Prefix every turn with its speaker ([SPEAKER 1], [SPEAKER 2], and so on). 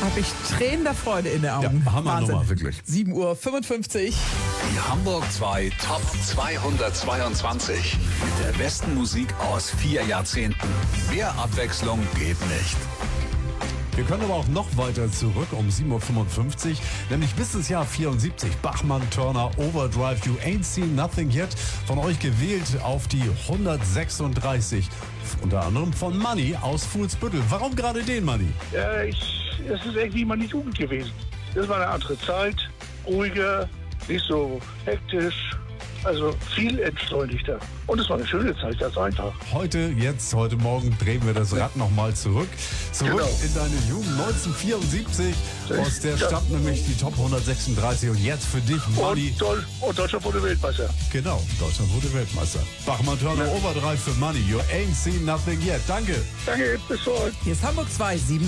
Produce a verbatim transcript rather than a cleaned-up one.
[SPEAKER 1] Habe ich Tränen der Freude in den Augen.
[SPEAKER 2] Ja, Hammernummer, wirklich.
[SPEAKER 1] sieben Uhr fünfundfünfzig.
[SPEAKER 3] Die Hamburg zwei Top zweihundertzweiundzwanzig. Mit der besten Musik aus vier Jahrzehnten. Mehr Abwechslung geht nicht.
[SPEAKER 2] Wir können aber auch noch weiter zurück um sieben Uhr fünfundfünfzig, nämlich bis ins Jahr vierundsiebzig. Bachmann, Turner, Overdrive, You Ain't Seen Nothing Yet. Von euch gewählt auf die hundertsechsunddreißig. Unter anderem von Manni aus Fuhlsbüttel. Warum gerade den, Manni?
[SPEAKER 4] Ja, ich, es ist irgendwie meine Jugend gewesen. Das war eine andere Zeit, ruhiger, nicht so hektisch, also viel entschleunigter. Und es war eine schöne Zeit, ganz einfach.
[SPEAKER 2] Heute, jetzt, heute Morgen drehen wir das Rad nochmal zurück. Zurück
[SPEAKER 4] Genau.
[SPEAKER 2] in deine Jugend neunzehnhundertvierundsiebzig. Aus der
[SPEAKER 4] Ja.
[SPEAKER 2] stammt nämlich die Top hundertsechsunddreißig. Und jetzt für dich, Manni.
[SPEAKER 4] Und, Deu- und Deutschland wurde Weltmeister.
[SPEAKER 2] Genau, Deutschland wurde Weltmeister. Bachmann, Turner,
[SPEAKER 4] Ja.
[SPEAKER 2] Overdrive für Manni. You Ain't Seen Nothing Yet. Danke.
[SPEAKER 4] Danke, bis bald.
[SPEAKER 1] Hier ist Hamburg zwei, sieben